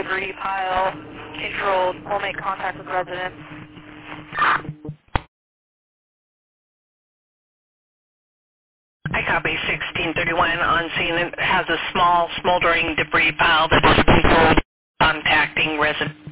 debris pile controlled. We'll make contact with residents. I copy 1631 on scene. It has a small smoldering debris pile that is controlled, contacting residents.